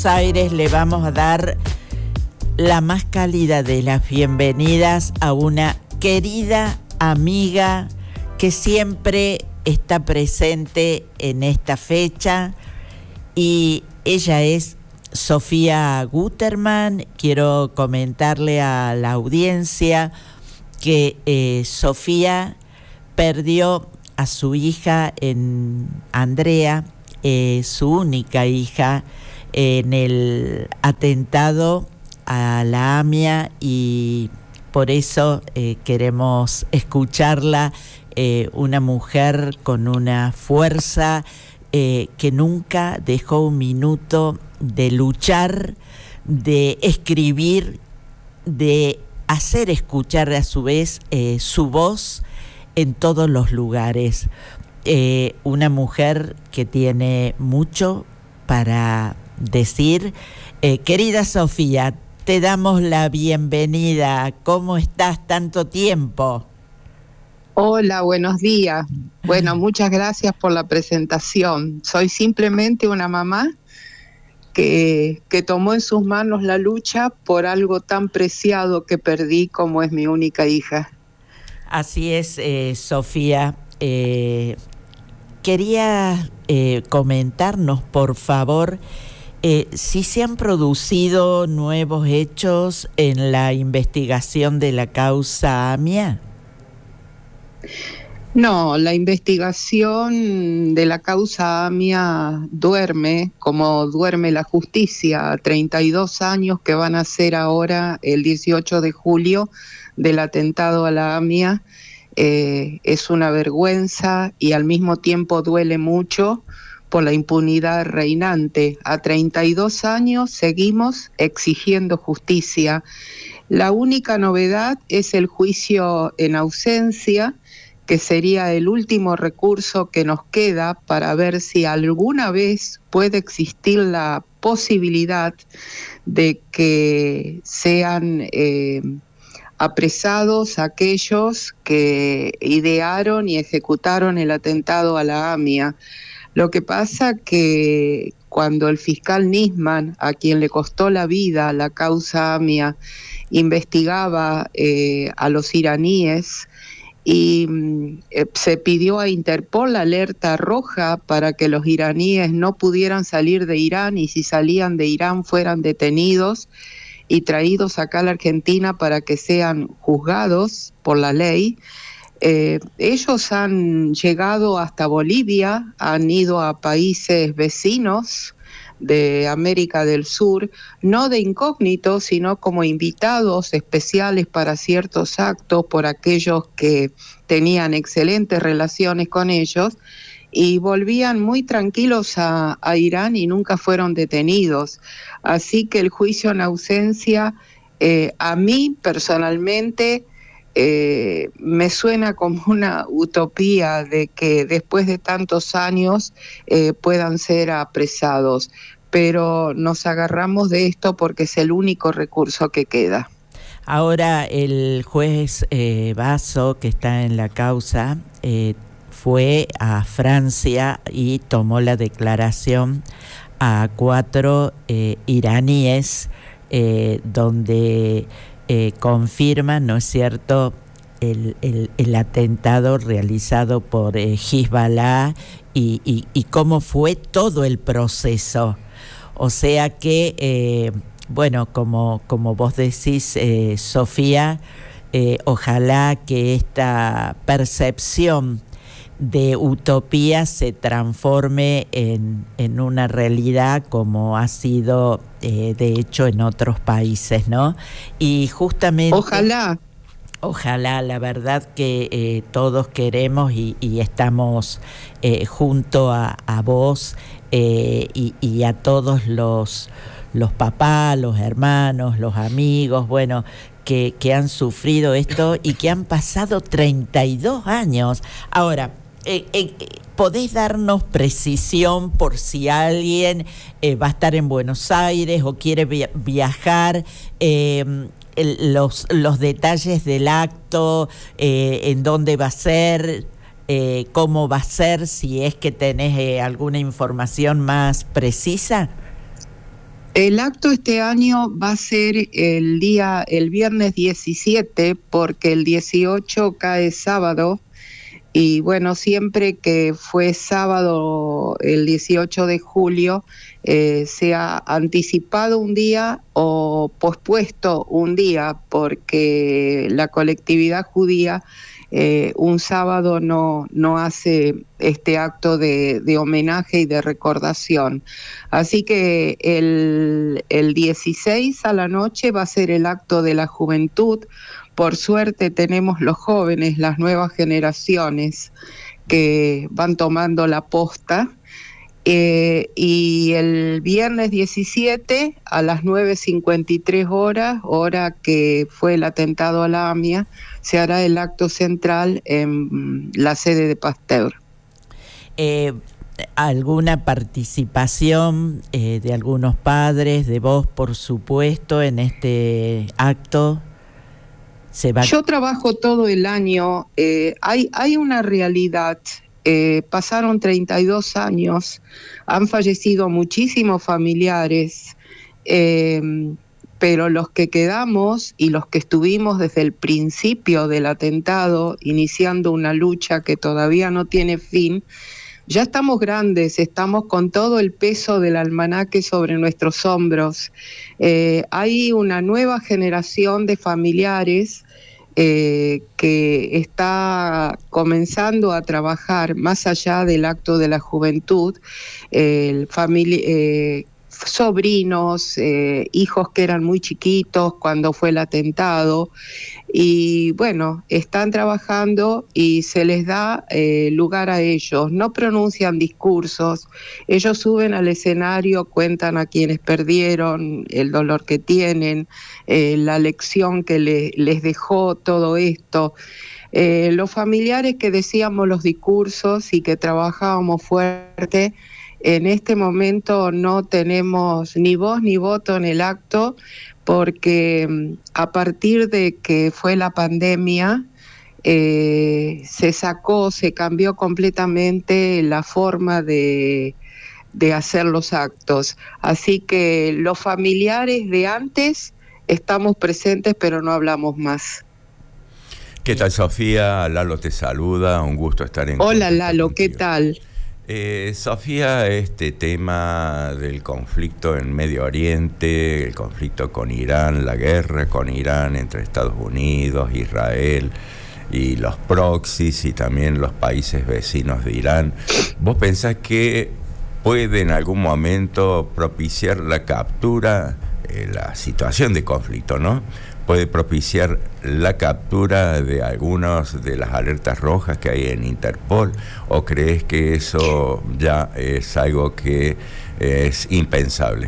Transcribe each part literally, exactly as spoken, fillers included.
Buenos Aires, le vamos a dar la más cálida de las bienvenidas a una querida amiga que siempre está presente en esta fecha, y ella es Sofía Guterman. Quiero comentarle a la audiencia que eh, Sofía perdió a su hija, en Andrea, eh, su única hija, en el atentado a la AMIA, y por eso eh, queremos escucharla, eh, una mujer con una fuerza eh, que nunca dejó un minuto de luchar, de escribir, de hacer escuchar a su vez eh, su voz en todos los lugares. Eh, una mujer que tiene mucho para decir. Eh, querida Sofía, te damos la bienvenida. ¿Cómo estás? Tanto tiempo. Hola, buenos días. Bueno, muchas gracias por la presentación. Soy simplemente una mamá que, que tomó en sus manos la lucha por algo tan preciado que perdí como es mi única hija. Así es, eh, Sofía. Eh, quería eh, comentarnos, por favor, eh, si se han producido nuevos hechos en la investigación de la causa AMIA. No, la investigación de la causa AMIA duerme, como duerme la justicia, treinta y dos años que van a ser ahora el dieciocho de julio del atentado a la AMIA. Eh, es una vergüenza y al mismo tiempo duele mucho por la impunidad reinante. A treinta y dos años seguimos exigiendo justicia. La única novedad es el juicio en ausencia, que sería el último recurso que nos queda para ver si alguna vez puede existir la posibilidad de que sean eh, apresados aquellos que idearon y ejecutaron el atentado a la AMIA. Lo que pasa que cuando el fiscal Nisman, a quien le costó la vida la causa AMIA, investigaba eh, a los iraníes, y eh, se pidió a Interpol la alerta roja para que los iraníes no pudieran salir de Irán, y si salían de Irán fueran detenidos y traídos acá a la Argentina para que sean juzgados por la ley. Eh, ellos han llegado hasta Bolivia, han ido a países vecinos de América del Sur, no de incógnito, sino como invitados especiales para ciertos actos por aquellos que tenían excelentes relaciones con ellos, y volvían muy tranquilos a, a Irán y nunca fueron detenidos. Así que el juicio en ausencia, eh, a mí personalmente, Eh, me suena como una utopía de que después de tantos años eh, puedan ser apresados, pero nos agarramos de esto porque es el único recurso que queda. Ahora el juez eh, Basso, que está en la causa, eh, fue a Francia y tomó la declaración a cuatro eh, iraníes, eh, donde Eh, confirma, ¿no es cierto?, el, el, el atentado realizado por eh, Hezbollah, y, y, y cómo fue todo el proceso. O sea que, eh, bueno, como, como vos decís, eh, Sofía, eh, ojalá que esta percepción de utopía se transforme en, en una realidad, como ha sido eh, de hecho en otros países, ¿no? Y justamente... Ojalá. Ojalá, la verdad que eh, todos queremos y, y estamos eh, junto a, a vos eh, y, y a todos los, los papás, los hermanos, los amigos, bueno, que, que han sufrido esto y que han pasado treinta y dos años. Ahora, Eh, eh, ¿podés darnos precisión por si alguien eh, va a estar en Buenos Aires o quiere via- viajar, eh, el, los, los detalles del acto, eh, en dónde va a ser, eh, cómo va a ser, si es que tenés eh, alguna información más precisa? El acto este año va a ser el día, el viernes diecisiete, porque el dieciocho cae sábado. Y bueno, siempre que fue sábado el dieciocho de julio, eh, se ha anticipado un día o pospuesto un día, porque la colectividad judía eh, un sábado no, no hace este acto de, de homenaje y de recordación. Así que el, el dieciséis a la noche va a ser el acto de la juventud. Por suerte tenemos los jóvenes, las nuevas generaciones que van tomando la posta. Eh, y el viernes diecisiete a las nueve cincuenta y tres horas, hora que fue el atentado a la AMIA, se hará el acto central en la sede de Pasteur. Eh, ¿Alguna participación eh, de algunos padres, de vos por supuesto, en este acto? Se va... Yo trabajo todo el año, eh, hay, hay una realidad. Eh, pasaron treinta y dos años, han fallecido muchísimos familiares, eh, pero los que quedamos y los que estuvimos desde el principio del atentado, iniciando una lucha que todavía no tiene fin, ya estamos grandes, estamos con todo el peso del almanaque sobre nuestros hombros. Eh, hay una nueva generación de familiares Eh, que está comenzando a trabajar más allá del acto de la juventud, eh, famili- eh, sobrinos, eh, hijos que eran muy chiquitos cuando fue el atentado, y bueno, están trabajando y se les da eh, lugar a ellos, no pronuncian discursos, ellos suben al escenario, cuentan a quienes perdieron, el dolor que tienen, eh, la lección que le, les dejó todo esto. Eh, los familiares que decíamos los discursos y que trabajábamos fuerte, en este momento no tenemos ni voz ni voto en el acto, porque a partir de que fue la pandemia, eh, se sacó, se cambió completamente la forma de, de hacer los actos. Así que los familiares de antes estamos presentes, pero no hablamos más. ¿Qué tal, Sofía? Lalo te saluda, un gusto estar en Hola, Lalo, contigo. ¿qué tal? Eh, Sofía, este tema del conflicto en Medio Oriente, el conflicto con Irán, la guerra con Irán entre Estados Unidos, Israel y los proxies y también los países vecinos de Irán, ¿vos pensás que puede en algún momento propiciar la captura, eh, la situación de conflicto, ¿no? Puede propiciar la captura de algunas de las alertas rojas que hay en Interpol, o crees que eso ya es algo que es impensable?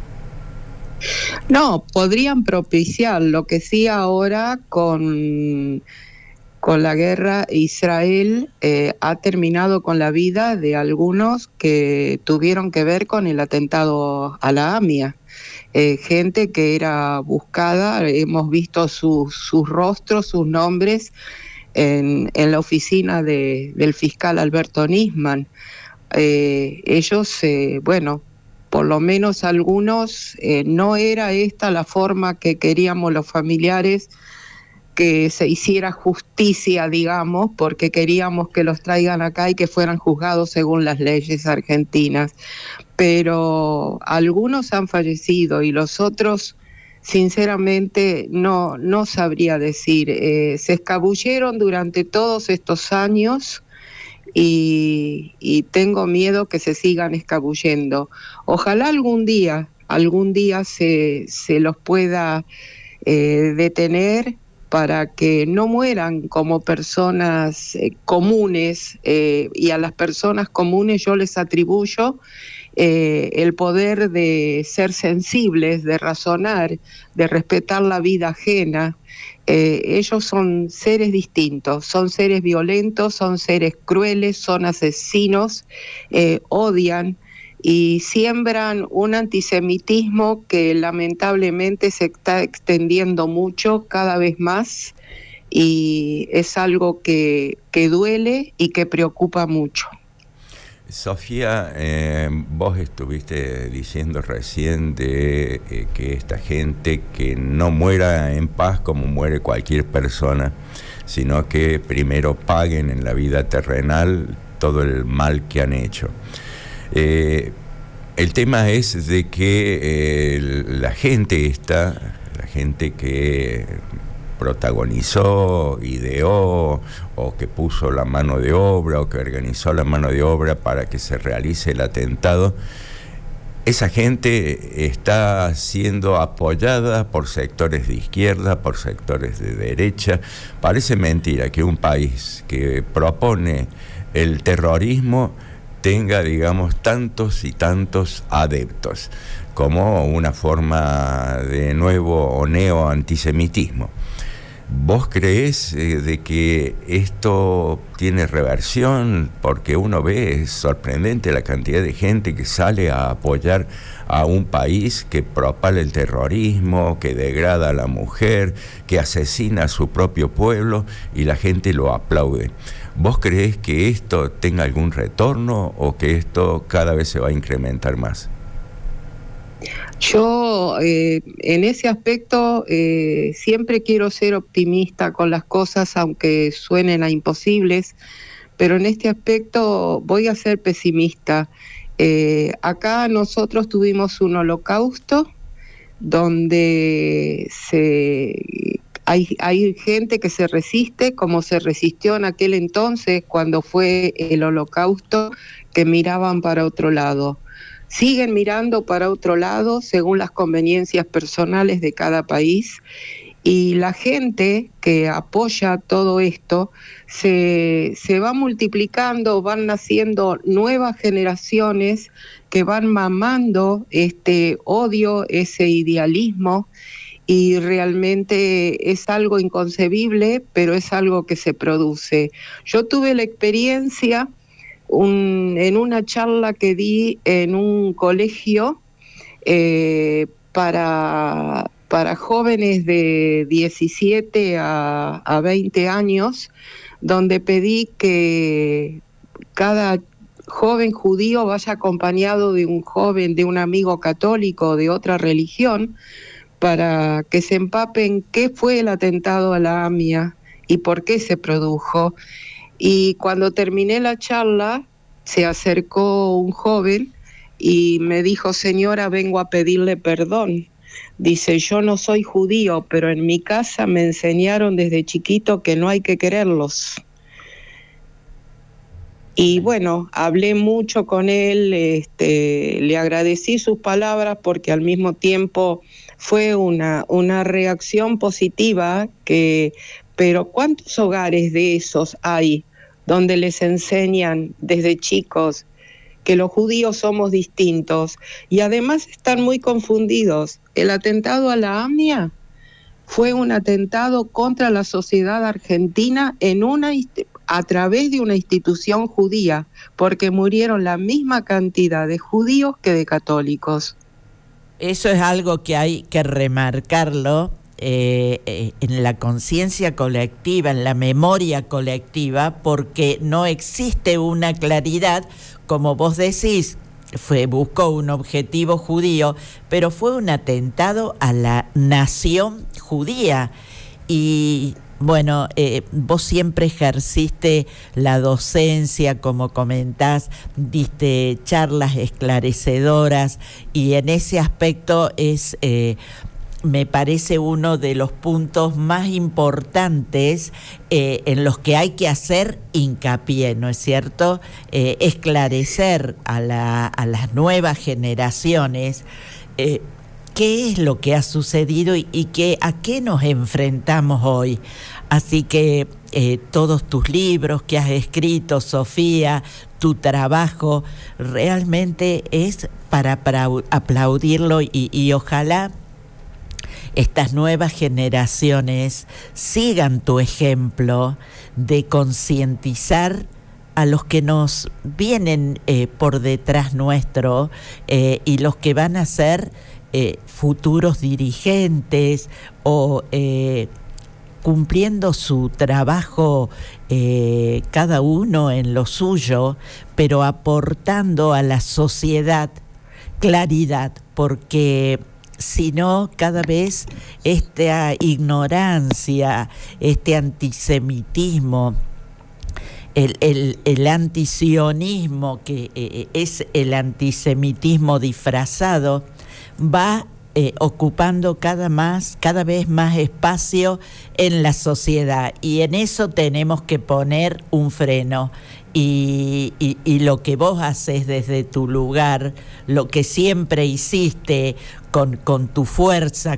No, podrían propiciar, lo que sí ahora con, con la guerra, Israel eh, ha terminado con la vida de algunos que tuvieron que ver con el atentado a la AMIA. Eh, gente que era buscada, hemos visto sus, sus rostros, sus nombres en, en la oficina de, del fiscal Alberto Nisman. Eh, ellos, eh, bueno, por lo menos algunos, eh, no era esta la forma que queríamos los familiares, que se hiciera justicia, digamos, porque queríamos que los traigan acá y que fueran juzgados según las leyes argentinas. Pero algunos han fallecido y los otros, sinceramente, no, no sabría decir. Eh, se escabulleron durante todos estos años y, y tengo miedo que se sigan escabullendo. Ojalá algún día, algún día se, se los pueda eh, detener, para que no mueran como personas eh, comunes, eh, y a las personas comunes yo les atribuyo eh, el poder de ser sensibles, de razonar, de respetar la vida ajena. Eh, ellos son seres distintos, son seres violentos, son seres crueles, son asesinos, eh, odian y siembran un antisemitismo que lamentablemente se está extendiendo mucho, cada vez más, y es algo que, que duele y que preocupa mucho. Sofía, eh, vos estuviste diciendo recién de eh, que esta gente que no muera en paz como muere cualquier persona, sino que primero paguen en la vida terrenal todo el mal que han hecho. Eh, el tema es de que eh, la gente esta, la gente que protagonizó, ideó, o que puso la mano de obra, o que organizó la mano de obra para que se realice el atentado, esa gente está siendo apoyada por sectores de izquierda, por sectores de derecha. Parece mentira que un país que propone el terrorismo tenga, digamos, tantos y tantos adeptos, como una forma de nuevo o neo-antisemitismo. ¿Vos creés eh, de que esto tiene reversión? Porque uno ve, es sorprendente la cantidad de gente que sale a apoyar a un país que propala el terrorismo, que degrada a la mujer, que asesina a su propio pueblo, y la gente lo aplaude. ¿Vos creés que esto tenga algún retorno o que esto cada vez se va a incrementar más? Yo eh, en ese aspecto eh, siempre quiero ser optimista con las cosas, aunque suenen a imposibles, pero en este aspecto voy a ser pesimista. Eh, acá nosotros tuvimos un holocausto donde se, hay, hay gente que se resiste, como se resistió en aquel entonces cuando fue el holocausto, que miraban para otro lado. Siguen mirando para otro lado según las conveniencias personales de cada país, y la gente que apoya todo esto se, se va multiplicando, van naciendo nuevas generaciones que van mamando este odio, ese idealismo, y realmente es algo inconcebible, pero es algo que se produce. Yo tuve la experiencia Un, en una charla que di en un colegio eh, para, para jóvenes de diecisiete a, a veinte años, donde pedí que cada joven judío vaya acompañado de un joven, de un amigo católico de otra religión, para que se empapen qué fue el atentado a la AMIA y por qué se produjo. Y cuando terminé la charla, se acercó un joven y me dijo: señora, vengo a pedirle perdón. Dice: yo no soy judío, pero en mi casa me enseñaron desde chiquito que no hay que quererlos. Y bueno, hablé mucho con él, este, le agradecí sus palabras, porque al mismo tiempo fue una, una reacción positiva, que, pero ¿cuántos hogares de esos hay donde les enseñan desde chicos que los judíos somos distintos? Y además están muy confundidos. El atentado a la AMIA fue un atentado contra la sociedad argentina en una, a través de una institución judía, porque murieron la misma cantidad de judíos que de católicos. Eso es algo que hay que remarcarlo. Eh, eh, en la conciencia colectiva, en la memoria colectiva, porque no existe una claridad, como vos decís, fue, buscó un objetivo judío, pero fue un atentado a la nación judía. Y bueno, eh, vos siempre ejerciste la docencia, como comentás, diste charlas esclarecedoras, y en ese aspecto es... Eh, me parece uno de los puntos más importantes eh, en los que hay que hacer hincapié, ¿no es cierto? Eh, esclarecer a, la, a las nuevas generaciones eh, qué es lo que ha sucedido y, y que, a qué nos enfrentamos hoy. Así que eh, todos tus libros que has escrito, Sofía, tu trabajo, realmente es para, para aplaudirlo, y, y ojalá estas nuevas generaciones sigan tu ejemplo de concientizar a los que nos vienen eh, por detrás nuestro eh, y los que van a ser eh, futuros dirigentes o eh, cumpliendo su trabajo eh, cada uno en lo suyo, pero aportando a la sociedad claridad, porque si no, cada vez esta ignorancia, este antisemitismo, el, el, el antisionismo, que eh, es el antisemitismo disfrazado, va eh, ocupando cada, más, cada vez más espacio en la sociedad, y en eso tenemos que poner un freno. Y, y, y lo que vos haces desde tu lugar, lo que siempre hiciste con, con tu fuerza,